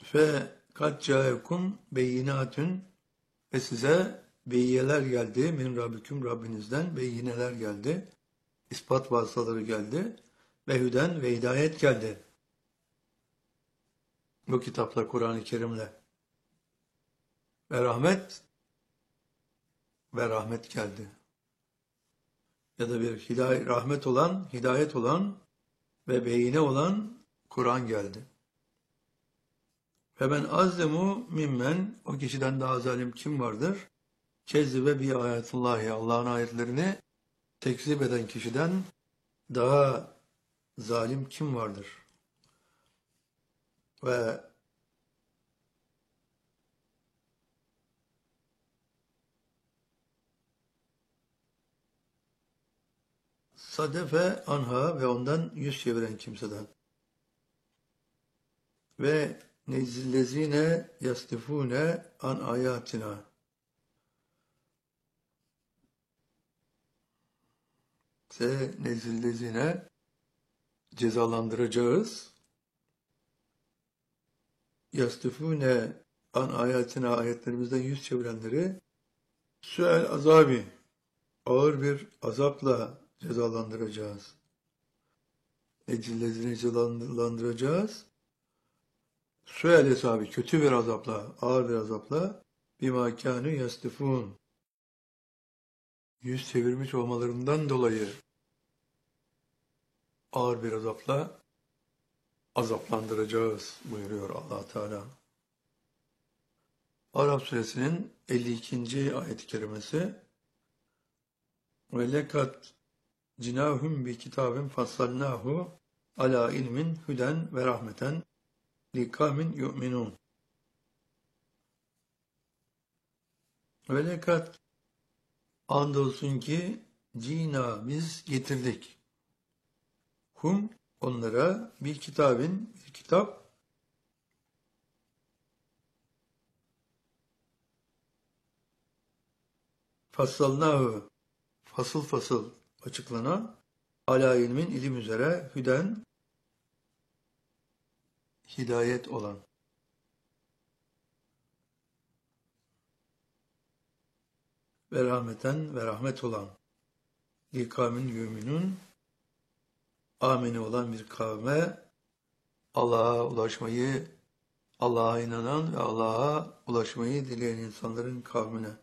Fe kad caekum beyinatün ve size beyyeler geldi. Min Rabbiküm Rabbinizden beyyineler geldi. İspat vasıtaları geldi. Ve hüden ve hidayet geldi. Bu kitapla Kur'an-ı Kerim'le. Ve rahmet geldi. Ya da bir rahmet olan, hidayet olan ve beyine olan Kur'an geldi. Ve ben azzemu mimmen, o kişiden daha zalim kim vardır? Kezzibe bi ayetullahi, Allah'ın ayetlerini tekzip eden kişiden daha zalim kim vardır? Ve sadefe anha, ve ondan yüz çeviren kimseden. Ve nezillezine yastifune an ayatina. Nezillezine cezalandıracağız. Yastifune an ayatina, ayetlerimizden yüz çevirenleri süel azabi, ağır bir azapla cezalandıracağız. Nezillezine cezalandıracağız. Süel hesabı, kötü bir azapla, ağır bir azapla, bima kânü yastifun, yüz çevirmiş olmalarından dolayı ağır bir azapla azaplandıracağız buyuruyor Allah Teala. Arap suresinin 52. ayet-i kerimesi. Ve lekat cinahum bi kitabin fassalnahu ala ilmin hüden ve rahmeten likamin yu'minun. Ve lekat, andolsun ki cina, biz getirdik. Hum, onlara bir kitabin, bir kitap, fassalnahu, fasıl fasıl açıklanan, ala ilmin, ilim üzere, hüden, hidayet olan. Ve rahmeten, ve rahmet olan. Likamin yuminun, ameni olan bir kavme, Allah'a ulaşmayı, Allah'a inanan ve Allah'a ulaşmayı dileyen insanların kavmine.